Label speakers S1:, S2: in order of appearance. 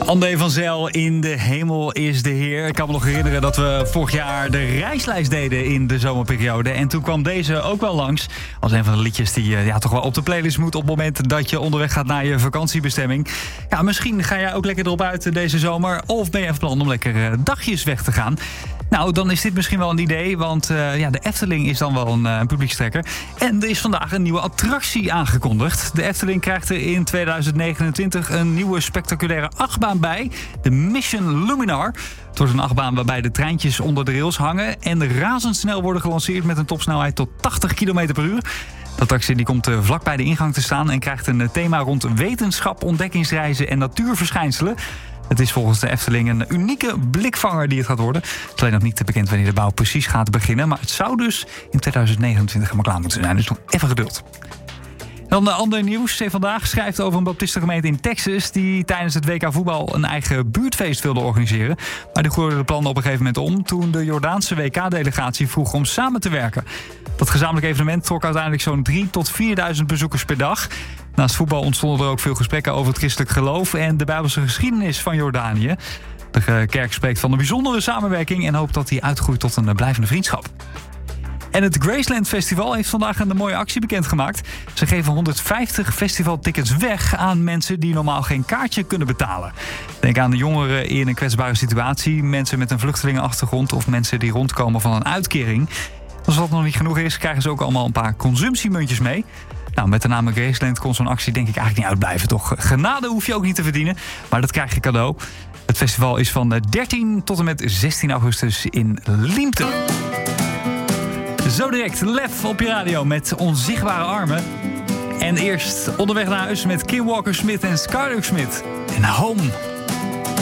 S1: André van Zijl in De Hemel is de Heer. Ik kan me nog herinneren dat we vorig jaar de reislijst deden in de zomerperiode. En toen kwam deze ook wel langs. Als een van de liedjes die toch wel op de playlist moet op het moment dat je onderweg gaat naar je vakantiebestemming. Ja, misschien ga jij ook lekker erop uit deze zomer. Of ben je van plan om lekker dagjes weg te gaan. Nou, dan is dit misschien wel een idee, want de Efteling is dan wel een publiekstrekker. En er is vandaag een nieuwe attractie aangekondigd. De Efteling krijgt er in 2029 een nieuwe spectaculaire achtbaan bij. De Mission Luminar. Het wordt een achtbaan waarbij de treintjes onder de rails hangen en razendsnel worden gelanceerd met een topsnelheid tot 80 km per uur. De attractie die komt vlak bij de ingang te staan en krijgt een thema rond wetenschap, ontdekkingsreizen en natuurverschijnselen. Het is volgens de Efteling een unieke blikvanger die het gaat worden. Het is alleen nog niet bekend wanneer de bouw precies gaat beginnen. Maar het zou dus in 2029 helemaal klaar moeten zijn. Dus nog even geduld. Dan de ander nieuws. Vandaag schrijft over een baptistengemeente in Texas die tijdens het WK voetbal een eigen buurtfeest wilde organiseren. Maar die gooide de plannen op een gegeven moment om toen de Jordaanse WK-delegatie vroeg om samen te werken. Dat gezamenlijk evenement trok uiteindelijk zo'n 3.000 tot 4.000 bezoekers per dag. Naast voetbal ontstonden er ook veel gesprekken over het christelijk geloof en de Bijbelse geschiedenis van Jordanië. De kerk spreekt van een bijzondere samenwerking en hoopt dat die uitgroeit tot een blijvende vriendschap. En het Graceland Festival heeft vandaag een mooie actie bekendgemaakt. Ze geven 150 festivaltickets weg aan mensen die normaal geen kaartje kunnen betalen. Denk aan de jongeren in een kwetsbare situatie, mensen met een vluchtelingenachtergrond of mensen die rondkomen van een uitkering. Als dat nog niet genoeg is, krijgen ze ook allemaal een paar consumptiemuntjes mee. Nou, met de naam Graceland kon zo'n actie denk ik eigenlijk niet uitblijven, toch? Genade hoef je ook niet te verdienen, maar dat krijg je cadeau. Het festival is van 13 tot en met 16 augustus in Liemte. Zo direct Lef op je radio met Onzichtbare Armen. En eerst onderweg naar huis met Kim Walker-Smith en Skylar Smith en Home.